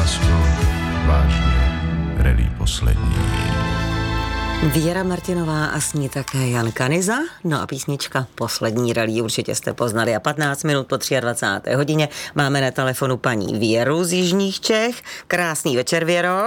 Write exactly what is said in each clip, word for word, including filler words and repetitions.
lásko, vážně, rally poslední. Věra Martinová a s ní také Jan Kanyza. No a písnička Poslední rally určitě jste poznali. A patnáct minut po dvacáté třetí hodině máme na telefonu paní Věru z Jižních Čech. Krásný večer, Věro.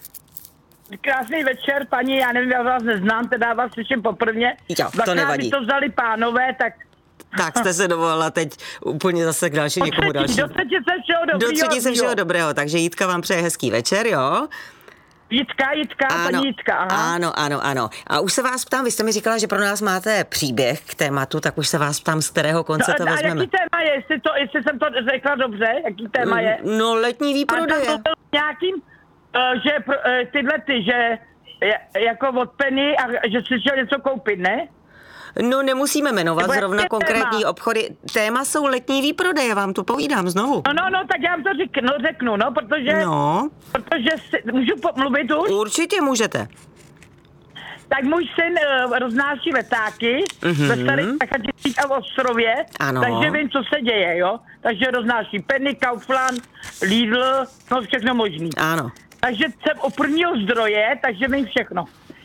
Krásný večer, paní, já nevím, já vás neznám, teda vás slyším poprvně. Jo, to nevadí. to vzali pánové, tak... Tak jste se dovolila teď úplně zase k další někomu dalšímu. Do třetí se všeho dobrého. Do třetí se všeho dobrého, takže Jitka vám přeje hezký večer, jo? Jitka, Jitka, ano, paní Jitka, aha. Ano, ano, ano. A už se vás ptám, vy jste mi říkala, že pro nás máte příběh k tématu, tak už se vás ptám, z kterého konce no, to a vezmeme. A jaký téma je, jestli, to, jestli jsem to řekla dobře, jaký téma je? No, letní výprodeje. A tam byl nějakým, uh, že uh, tyhle ty, že jako od Penny a že si chtěl něco koupit, ne? No, nemusíme jmenovat Nebo zrovna konkrétní téma? obchody. Téma jsou letní výprodeje, vám to povídám znovu. No, no, no, tak já vám to řeknu, řeknu no, protože, no. protože si, můžu mluvit už? Určitě můžete. Tak můj syn uh, roznáší letáky mm-hmm. ve starých Prachaticích a v Ostrově, ano. Takže vím, co se děje, jo. Takže roznáší Penny, Kaufland, Lidl, no všechno možný. Ano. Takže jsem u prvního zdroje, takže vím všechno.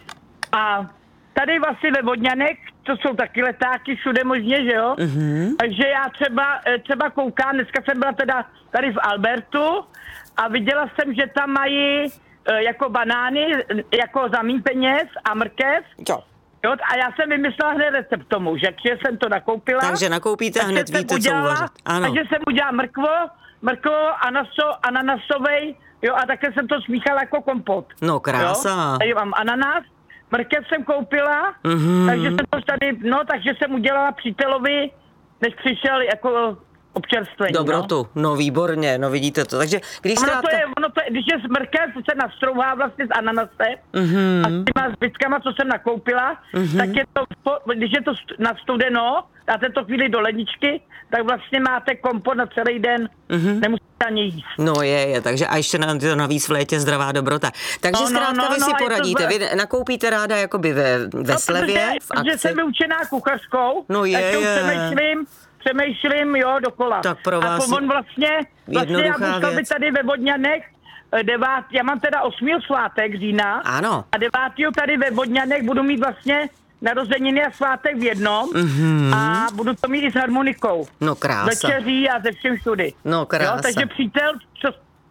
A tady vlastně ve Vodňanech, to jsou taky letáky, všude možně, že jo? Mm-hmm. Takže já třeba, třeba koukám, dneska jsem byla teda tady v Albertu a viděla jsem, že tam mají jako banány, jako za míň peněz a mrkev. Jo. Jo, a já jsem vymyslela hned recept tomu, že jsem to nakoupila. Takže nakoupíte a hned víte, udělala, co uvařit. Ano. Takže jsem udělala mrkvo, mrkvo, anaso, ananasovej, jo, a také jsem to smíchala jako kompot. No, krása. Tady mám ananas, mrkev jsem koupila, mm-hmm. takže jsem to tady, no, takže jsem udělala přítelovi, než přišel jako občerstvení. Dobrotu, no. no výborně, no vidíte to. Takže když ono zkrátka... to je, ono to je, když je mrkev, se nastrouhá vlastně z ananase mm-hmm. a s těma zbytkama, co jsem nakoupila, mm-hmm. tak je to, když je to na studeno, dáte to chvíli do ledničky, tak vlastně máte kompot na celý den, mm-hmm. nemusíte ani jíst. No je, je, takže a ještě na, to navíc v létě zdravá dobrota. Takže no, zkrátka no, no, vy si no, poradíte, vy nakoupíte ráda jakoby ve, ve no, slevě, protože, v akci. Protože jsem vyučená kuchařkou, no je, tak je. přemýšlím, přemýšlím, jo, dokola. Tak pro vás a on vlastně, vlastně já musel být tady ve Vodňanech, devát, já mám teda osmý svátek října. Ano. A devátého tady ve Vodňanech budu mít vlastně narozeniny a svátek v jednom mm-hmm. a budu to mít i s harmonikou. No krása. Večeří a ze všem všudy. No krása. Jo, takže přítel, co,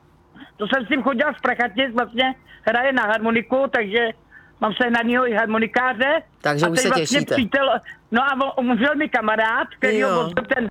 to jsem s tím chodila z Prachatic, vlastně hraje na harmoniku, takže mám sehnanýho i harmonikáře. Takže a už se vlastně těšíte. Přítel, no a on byl mi kamarád, který ho vozil ten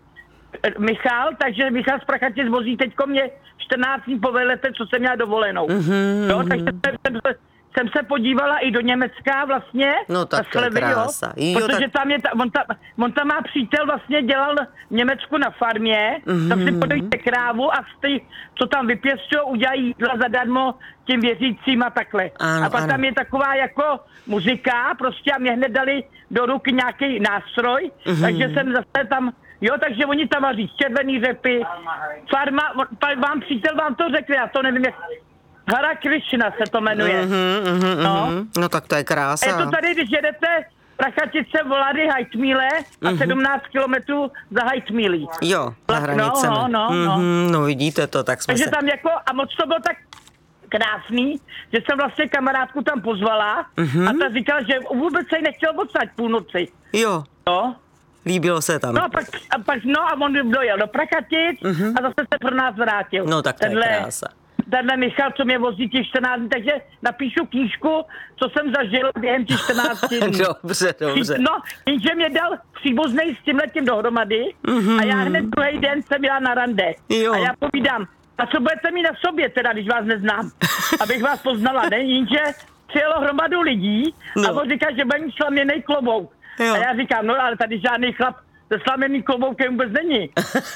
Michal, takže Michal z Prachatic vozí teďko mě čtrnáct dní po velete, co jsem měla dovolenou. Mm-hmm. Jo, takže jsem, jsem, jsem se podívala i do Německa vlastně. No tak to je krása. Jo, protože tak... tam je, on, tam, on tam má přítel, vlastně dělal v Německu na farmě, mm-hmm. tam si podajíte krávu a z ty, co tam vypěstují, udělají jídla zadarmo těm věřícím a takhle. Ano, a pak ano. tam je taková jako muzika, prostě a mě hned dali do ruky nějaký nástroj, mm-hmm. takže jsem zase tam. Jo, takže oni tam vaří červený řepy, farma, vám přítel vám to řekne, já to nevím, jak Hara Krishna se to jmenuje. Mm-hmm, mm-hmm, no. no tak to je krása. Je to tady, když jedete Prachatice, Volady, Hajtmíle a mm-hmm. sedmnáct kilometrů za Hajtmílí. Jo, za hranicemi. No, no, no, mm-hmm, no. no vidíte to, tak jsme Takže se... tam jako, a moc to bylo tak krásný, že jsem vlastně kamarádku tam pozvala mm-hmm. a ta říkala, že vůbec se jí nechtěl odsaď půlnoci. Jo. No. Líbilo se tam. No a pak, a pak no a on dojel do Prachatic mm-hmm. a zase se pro nás vrátil. No tak to tenhle, je krása. Tenhle Michal, co mě vozí těch čtrnáct dní, takže napíšu knížku, co jsem zažil během těch čtrnácti dní. Dobře, dobře. No, jenže mě dal příbuznej s tímhletím dohromady mm-hmm. a já hned druhý den jsem jela na rande. Jo. A já povídám, a co budete mít na sobě teda, když vás neznám, abych vás poznala, ne? Jenže přijelo hromadu lidí no. a on říká, že bude mít slaměnej klobouk. Jo. A já říkám, no ale tady žádný chlap se slaměným kloboukem vůbec není.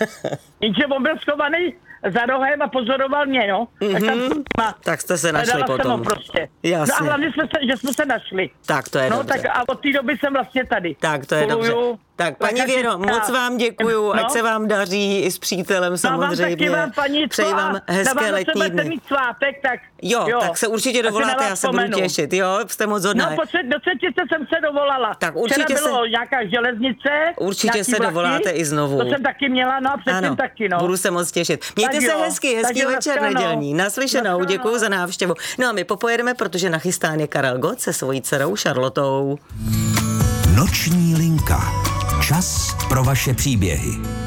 Jenže on byl schovaný za rohem a pozoroval mě, no. Mm-hmm. Tak, tam, má, tak jste se našli potom. Prostě. Jasně. No a hlavně jsme se, že jsme se našli. Tak to je no, dobře. Tak a od té doby jsem vlastně tady. Tak to je Spoluju. dobře. Tak, paní Věro, moc vám děkuju, ať no. se vám daří i s přítelem samozřejmě. No, vám taky vám, paní, přeji vám hezké letní dny. Mít svátek, tak jo, jo, tak se určitě dovoláte, já se budu těšit, jo, jste moc hodná. No, do třetice jsem se dovolala. Tak určitě Včera bylo se... nějaká železnice. Určitě se vlaky, dovoláte i znovu. To jsem taky měla, no a předtím ano, taky, no. Budu se moc těšit. Mějte tak se jo, hezky, hezký večer nedělní. Naslyšenou, děkuju za návštěvu. No a my popojedeme, protože nachystán je Karel Gott se svojí dcerou Charlotou. Noční linka. Čas pro vaše příběhy.